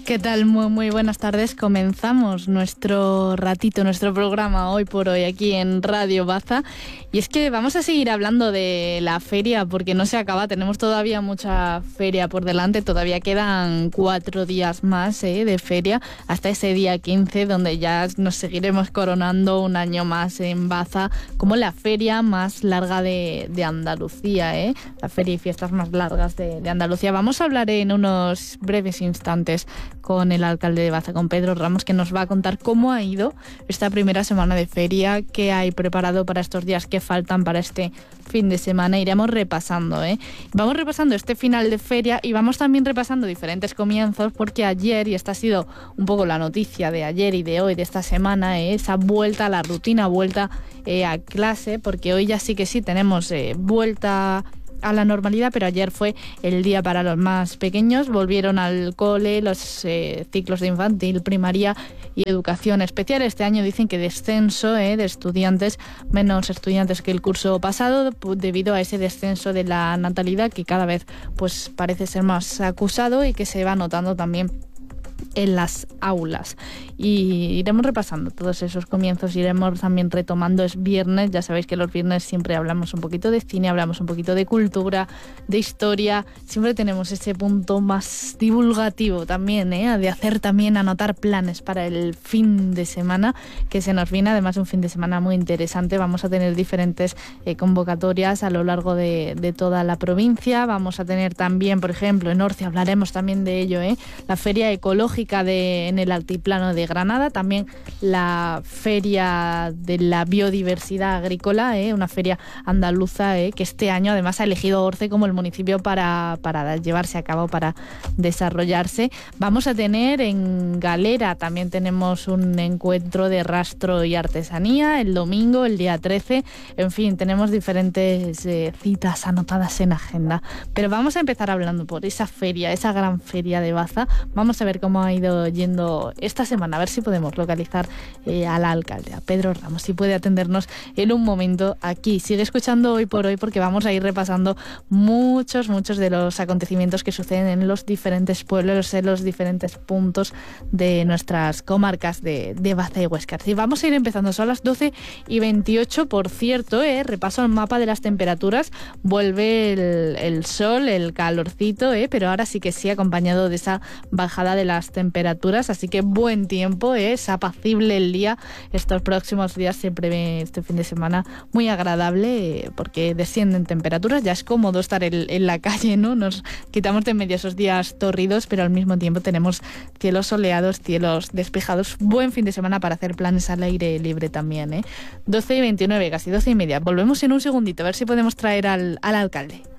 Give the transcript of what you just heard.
¿Qué tal? Muy buenas tardes. Comenzamos nuestro ratito, nuestro programa hoy por hoy aquí en Radio Baza. Y es que vamos a seguir hablando de la feria porque no se acaba. Tenemos todavía mucha feria por delante. Todavía quedan 4 días más de feria hasta ese día 15, donde ya nos seguiremos coronando un año más en Baza como la feria más larga de Andalucía, la feria y fiestas más largas de Andalucía. Vamos a hablar en unos breves instantes con el alcalde de Baza, con Pedro Ramos, que nos va a contar cómo ha ido esta primera semana de feria, qué hay preparado para estos días que faltan para este fin de semana. Iremos repasando, Vamos repasando este final de feria y vamos también repasando diferentes comienzos, porque ayer, y esta ha sido un poco la noticia de ayer y de hoy, de esta semana, esa vuelta a la rutina, vuelta a clase, porque hoy ya sí que sí tenemos vuelta a la normalidad, pero ayer fue el día para los más pequeños. Volvieron al cole los ciclos de infantil, primaria y educación especial. Este año dicen que descenso de estudiantes, menos estudiantes que el curso pasado, debido a ese descenso de la natalidad que cada vez pues parece ser más acusado y que se va notando también en las aulas. Y iremos repasando todos esos comienzos, iremos también retomando. Es viernes, ya sabéis que los viernes siempre hablamos un poquito de cine, hablamos un poquito de cultura, de historia, siempre tenemos ese punto más divulgativo también, de hacer también, anotar planes para el fin de semana que se nos viene, además un fin de semana muy interesante. Vamos a tener diferentes convocatorias a lo largo de toda la provincia. Vamos a tener también, por ejemplo, en Orce, hablaremos también de ello, la feria ecológica en el altiplano de Granada, también la feria de la biodiversidad agrícola, una feria andaluza que este año además ha elegido Orce como el municipio para llevarse a cabo, para desarrollarse. Vamos a tener en Galera, también tenemos un encuentro de rastro y artesanía el domingo, el día 13. En fin, tenemos diferentes citas anotadas en agenda, pero vamos a empezar hablando por esa feria, esa gran feria de Baza. Vamos a ver cómo ha ido yendo esta semana, a ver si podemos localizar al alcalde, a Pedro Ramos, si puede atendernos en un momento aquí. Sigue escuchando Hoy por Hoy, porque vamos a ir repasando muchos de los acontecimientos que suceden en los diferentes pueblos, en los diferentes puntos de nuestras comarcas de Baza y Huescar. Y vamos a ir empezando, son las 12:28, por cierto, repaso el mapa de las temperaturas. Vuelve el sol, el calorcito, pero ahora sí que sí, acompañado de esa bajada de las temperaturas, así que buen tiempo, es apacible el día. Estos próximos días se prevé este fin de semana muy agradable, porque descienden temperaturas, ya es cómodo estar en la calle, ¿no? Nos quitamos de en medio esos días torridos, pero al mismo tiempo tenemos cielos soleados, cielos despejados. Buen fin de semana para hacer planes al aire libre también, 12:29, casi 12:30. Volvemos en un segundito, a ver si podemos traer al alcalde.